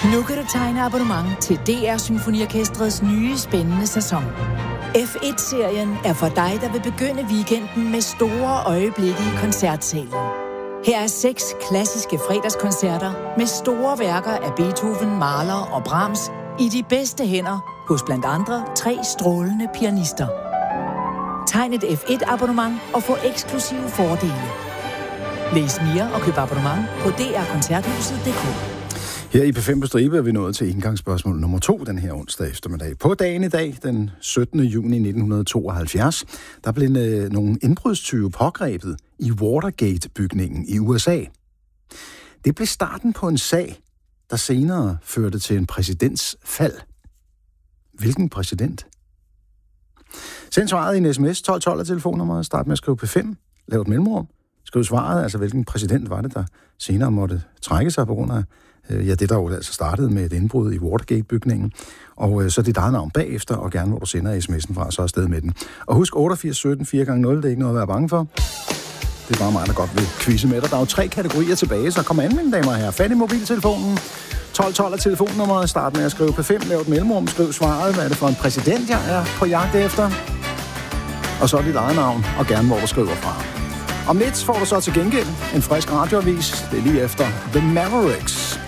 Nu kan du tegne abonnement til DR Symfoniorkestrets nye spændende sæson. F1-serien er for dig, der vil begynde weekenden med store øjeblikke i koncertsalen. Her er 6 klassiske fredagskoncerter med store værker af Beethoven, Mahler og Brahms i de bedste hænder hos blandt andre 3 strålende pianister. Tegn et F1-abonnement og få eksklusive fordele. Læs mere og køb abonnement på drkoncerthuset.dk. Her i P5 på Stribe er vi nået til indgangsspørgsmål nummer 2 den her onsdag eftermiddag. På dagen i dag, den 17. juni 1972, der blev nogle indbrudstyve pågrebet i Watergate-bygningen i USA. Det blev starten på en sag, der senere førte til en præsidents fald. Hvilken præsident? Send svaret i en sms, 1212 af telefonnummeret, start med at skrive P5, lav et mellemrum, skriv svaret, altså hvilken præsident var det, der senere måtte trække sig på grund af det der jo altså startede med et indbrud i Watergate-bygningen, og så dit eget navn bagefter, og gerne hvor du sender sms'en fra, så afsted med den. Og husk 8817 4x0, det er ikke noget at være bange for. Det er bare mig, der godt vil quizze med dig. Der er jo 3 kategorier tilbage, så kom an, mine damer og herrer. Fat i mobiltelefonen. 1212 af telefonnummeret. Start med at skrive P5, lav et mellemrum, skriv svaret. Hvad er det for en præsident, jeg er på jagt efter? Og så dit eget navn, og gerne hvor du skriver fra. Om lidt får du så til gengæld en frisk radioavis. Det er lige efter The Mavericks.